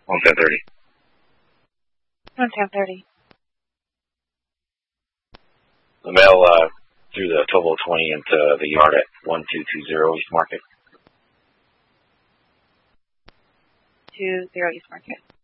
11030. 11030. The mail through the Tovo 20 into the yard at 1220 East Market. 20 East Market.